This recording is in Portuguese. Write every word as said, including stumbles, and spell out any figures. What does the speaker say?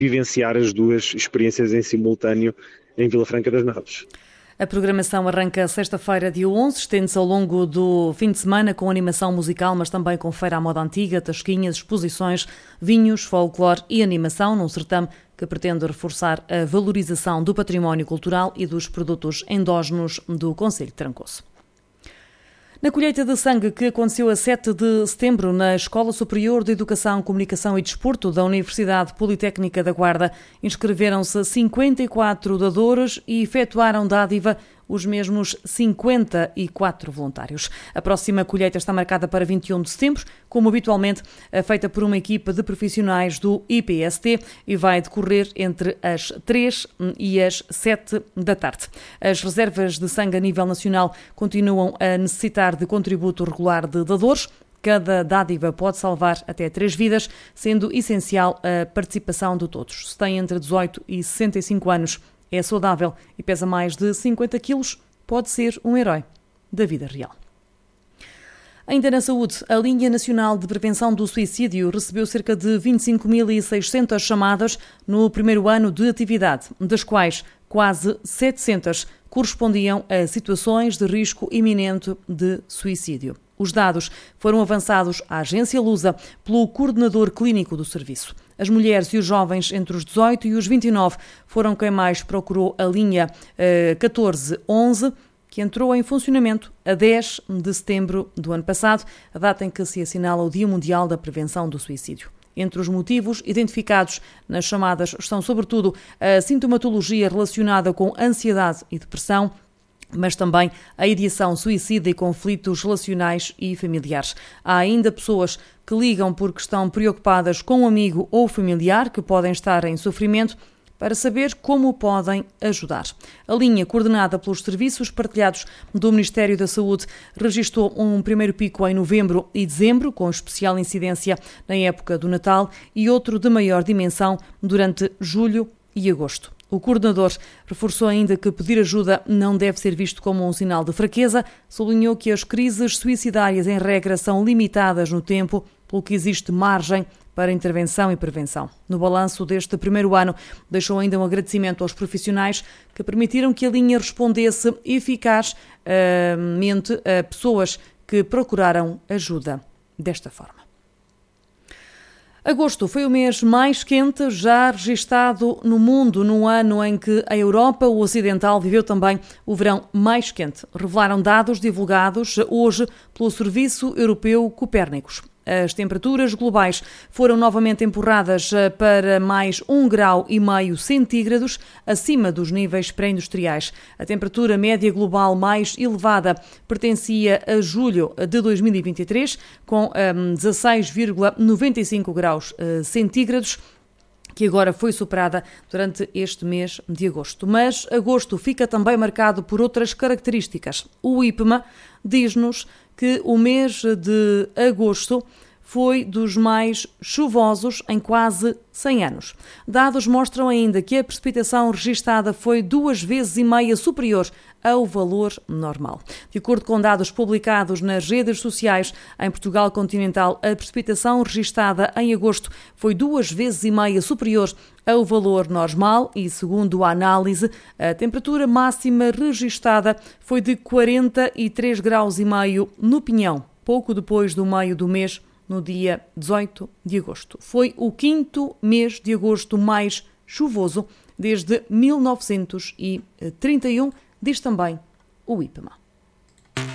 vivenciar as duas experiências em simultâneo em Vila Franca das Naves. A programação arranca sexta-feira, dia onze, estende-se ao longo do fim de semana com animação musical, mas também com feira à moda antiga, tasquinhas, exposições, vinhos, folclore e animação, num certame que pretende reforçar a valorização do património cultural e dos produtos endógenos do concelho de Trancoso. Na colheita de sangue que aconteceu a sete de setembro na Escola Superior de Educação, Comunicação e Desporto da Universidade Politécnica da Guarda, inscreveram-se cinquenta e quatro dadores e efetuaram dádiva os mesmos cinquenta e quatro voluntários. A próxima colheita está marcada para vinte e um de setembro, como habitualmente, feita por uma equipa de profissionais do I P S T e vai decorrer entre as três e as sete da tarde. As reservas de sangue a nível nacional continuam a necessitar de contributo regular de dadores. Cada dádiva pode salvar até três vidas, sendo essencial a participação de todos. Se tem entre dezoito e sessenta e cinco anos, é saudável e pesa mais de cinquenta quilos, pode ser um herói da vida real. Ainda na saúde, a Linha Nacional de Prevenção do Suicídio recebeu cerca de vinte e cinco mil e seiscentas chamadas no primeiro ano de atividade, das quais quase setecentas correspondiam a situações de risco iminente de suicídio. Os dados foram avançados à agência Lusa pelo coordenador clínico do serviço. As mulheres e os jovens entre os dezoito e os vinte e nove foram quem mais procurou a linha eh, catorze onze, que entrou em funcionamento a dez de setembro do ano passado, a data em que se assinala o Dia Mundial da Prevenção do Suicídio. Entre os motivos identificados nas chamadas estão, sobretudo, a sintomatologia relacionada com ansiedade e depressão, mas também a ideação suicida e conflitos relacionais e familiares. Há ainda pessoas que ligam porque estão preocupadas com um amigo ou familiar que podem estar em sofrimento, para saber como podem ajudar. A linha, coordenada pelos serviços partilhados do Ministério da Saúde, registrou um primeiro pico em novembro e dezembro, com especial incidência na época do Natal, e outro de maior dimensão durante julho e agosto. O coordenador reforçou ainda que pedir ajuda não deve ser visto como um sinal de fraqueza, sublinhou que as crises suicidárias, em regra, são limitadas no tempo, pelo que existe margem para intervenção e prevenção. No balanço deste primeiro ano, deixou ainda um agradecimento aos profissionais que permitiram que a linha respondesse eficazmente a pessoas que procuraram ajuda desta forma. Agosto foi o mês mais quente já registado no mundo, num ano em que a Europa Ocidental viveu também o verão mais quente. Revelaram dados divulgados hoje pelo Serviço Europeu Copérnicos. As temperaturas globais foram novamente empurradas para mais um grau e meio centígrados acima dos níveis pré-industriais. A temperatura média global mais elevada pertencia a julho de dois mil e vinte e três, com um, dezasseis vírgula noventa e cinco graus uh, centígrados, que agora foi superada durante este mês de agosto. Mas agosto fica também marcado por outras características. O IPMA diz-nos que o mês de agosto foi dos mais chuvosos em quase cem anos. Dados mostram ainda que a precipitação registada foi duas vezes e meia superior ao valor normal. De acordo com dados publicados nas redes sociais, em Portugal continental, a precipitação registada em agosto foi duas vezes e meia superior ao valor normal e, segundo a análise, a temperatura máxima registada foi de quarenta e três graus e meio no Pinhão, pouco depois do meio do mês, no dia dezoito de agosto. Foi o quinto mês de agosto mais chuvoso desde mil novecentos e trinta e um, diz também o IPMA.